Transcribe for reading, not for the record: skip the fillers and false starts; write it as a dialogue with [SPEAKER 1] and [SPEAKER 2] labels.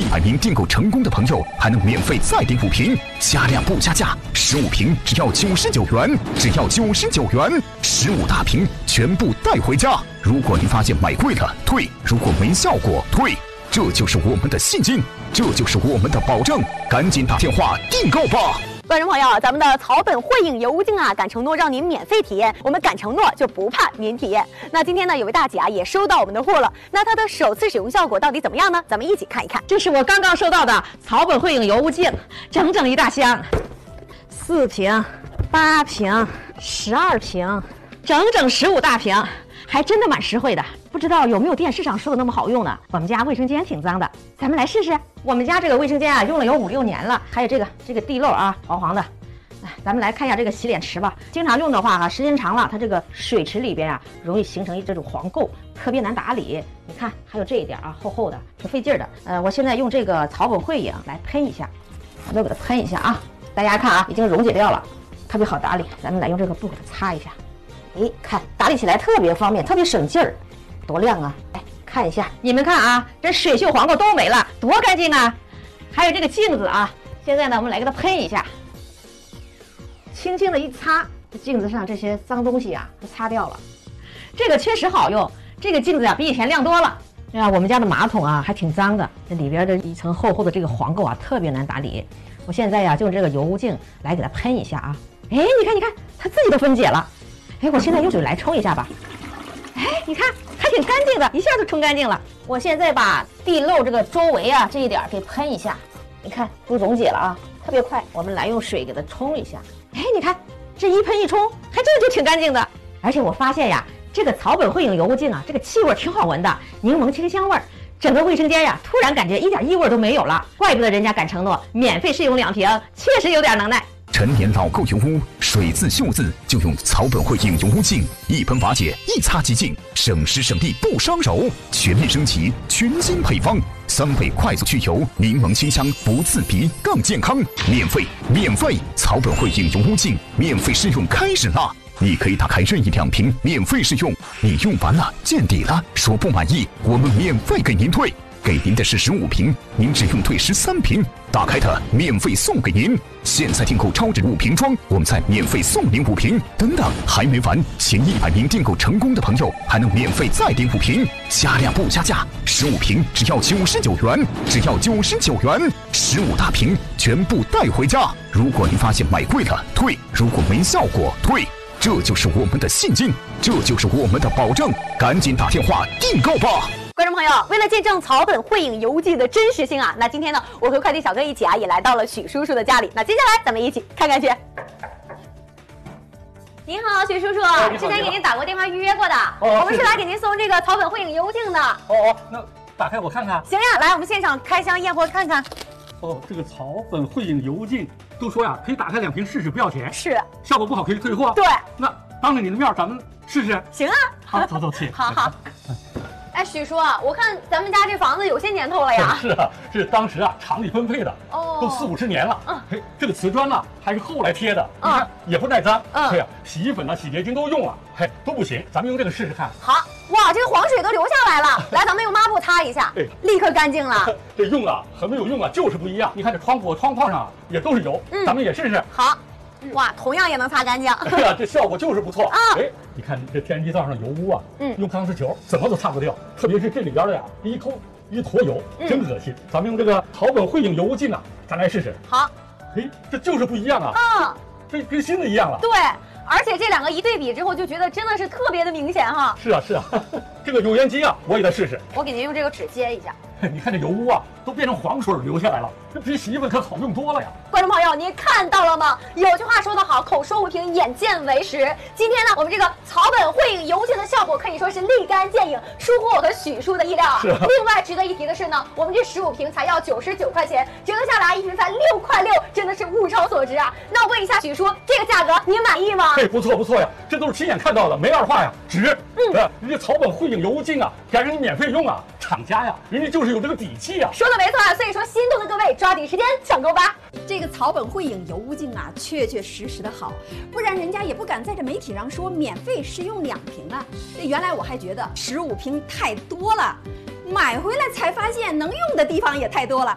[SPEAKER 1] 100名订购成功的朋友还能免费再订5瓶，加量不加价，15瓶只要99元，只要99元，15大瓶全部带回家。如果您发现买贵了退，如果没效果退，这就是我们的信心，这就是我们的保证，赶紧打电话订购吧。
[SPEAKER 2] 观众朋友，咱们的草本汇影油污净啊，敢承诺让您免费体验，我们敢承诺就不怕您体验。那今天呢，有位大姐啊也收到我们的货了，那她的首次使用效果到底怎么样呢？咱们一起看一看。
[SPEAKER 3] 这是我刚刚收到的草本汇影油污净，整整一大箱，4瓶、8瓶、12瓶，整整15大瓶，还真的蛮实惠的。不知道有没有电视上说的那么好用呢？我们家卫生间挺脏的，咱们来试试。我们家这个卫生间啊，用了有5、6年了，还有这个地漏啊，黄黄的。咱们来看一下这个洗脸池吧。经常用的话时间长了，它这个水池里边啊，容易形成这种黄垢，特别难打理。你看，还有这一点啊，厚厚的，挺费劲的。我现在用这个草本汇影来喷一下，我都给它喷一下啊。大家看啊，已经溶解掉了，特别好打理。咱们来用这个布给它擦一下。看打理起来特别方便，特别省劲儿，多亮啊！来看一下，你们看啊，这水锈黄垢都没了，多干净啊！还有这个镜子啊，现在呢，我们来给它喷一下，轻轻的一擦，这镜子上这些脏东西啊都擦掉了。这个确实好用，这个镜子啊比以前亮多了。我们家的马桶啊还挺脏的，这里边的一层厚厚的这个黄垢啊特别难打理。我现在呀就用这个油污净来给它喷一下啊，你看，它自己都分解了。我现在用水来冲一下吧。你看还挺干净的，一下就冲干净了。我现在把地漏这个周围啊这一点给喷一下，你看都溶解了啊，特别快。我们来用水给它冲一下。你看这一喷一冲，还真的就挺干净的。而且我发现呀，这个草本汇影油污净啊，这个气味挺好闻的，柠檬清香味儿。整个卫生间呀，突然感觉一点异味都没有了。怪不得人家敢承诺免费试用2瓶，确实有点能耐。
[SPEAKER 1] 陈年老垢油污，水渍锈渍就用草本汇影油污净，一喷瓦解，一擦即净，省时省力不伤手。全面升级，全新配方，3倍快速去油，柠檬清香不刺鼻，更健康。免费！草本汇影油污净免费试用开始啦！你可以打开任意2瓶免费试用，你用完了见底了，说不满意，我们免费给您退。给您的是15瓶，您只用退13瓶，打开它免费送给您。现在订购超值5瓶装，我们再免费送您5瓶。等等，还没完，前100名订购成功的朋友还能免费再订5瓶，加量不加价，15瓶只要99元，只要99元，15大瓶全部带回家。如果您发现买贵了退，如果没效果退，这就是我们的信心，这就是我们的保证，赶紧打电话订购吧。
[SPEAKER 2] 观众朋友，为了见证草本汇影油污净的真实性啊，那今天呢，我和快递小哥一起啊，也来到了许叔叔的家里。那接下来咱们一起看看去。您好，许叔叔，之前给您打过电话预约过的，我们是来给您送这个草本汇影油污净的。
[SPEAKER 4] 那打开我看看。
[SPEAKER 2] 行呀，来，我们现场开箱验货看看。
[SPEAKER 4] 这个草本汇影油污净，都说呀可以打开2瓶试试，不要钱。
[SPEAKER 2] 是。
[SPEAKER 4] 效果不好可以退货。
[SPEAKER 2] 对。
[SPEAKER 4] 那当着你的面，咱们试试。
[SPEAKER 2] 行啊。
[SPEAKER 4] 好，走去。
[SPEAKER 2] 好。许叔啊，我看咱们家这房子有些年头了呀。
[SPEAKER 4] 是啊，是当时啊厂里分配的，都40、50年了。这个瓷砖呢还是后来贴的，你看也不耐脏。洗衣粉呢、洗洁精都用了，都不行。咱们用这个试试看。
[SPEAKER 2] 好，哇，这个黄水都流下来了。来，咱们用抹布擦一下，立刻干净了。
[SPEAKER 4] 这用啊和没有用啊就是不一样。你看这窗户、窗框上也都是油，咱们也试试。
[SPEAKER 2] 好。哇，同样也能擦干净。
[SPEAKER 4] 对呀，这效果就是不错啊！你看这天然气灶上的油污啊，用钢丝球怎么都擦不掉，特别是这里边的呀，一坨油，真恶心。咱们用这个草本汇影油污净啊，咱来试试。
[SPEAKER 2] 好，
[SPEAKER 4] 这就是不一样啊！这跟新的一样了。
[SPEAKER 2] 对，而且这2个一对比之后，就觉得真的是特别的明显哈。
[SPEAKER 4] 是啊，这个油烟机啊，我也得试试。
[SPEAKER 2] 我给您用这个纸接一下。
[SPEAKER 4] 你看这油污啊，都变成黄水流下来了，这比洗衣粉可好用多了呀！
[SPEAKER 2] 观众朋友，您看到了吗？有句话说得好，口说无凭，眼见为实。今天呢，我们这个草本汇影油净的效果可以说是立竿见影，出乎我和许叔的意料啊。另外值得一提的是呢，我们这15瓶才要99块钱，折合下来1瓶才6块6，真的是物超所值啊！那我问一下许叔，这个价格您满意吗？
[SPEAKER 4] 不错呀，这都是亲眼看到的，没二话呀，值。人家草本汇影油净啊，还让你免费用啊，厂家呀，人家就是有这个底气啊。
[SPEAKER 2] 说的没错啊，所以说心动的各位抓紧时间抢购吧。
[SPEAKER 5] 这个草本汇影油污净啊，确实的好，不然人家也不敢在这媒体上说免费试用2瓶啊。这原来我还觉得15瓶太多了，买回来才发现能用的地方也太多了。